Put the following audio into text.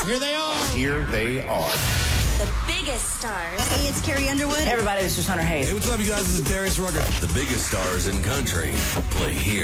Here they are. Here they are. The biggest stars. Hey, it's Carrie Underwood. Hey, everybody, this is Hunter Hayes. Hey, what's up, you guys? This is Darius Rucker. The biggest stars in country play here.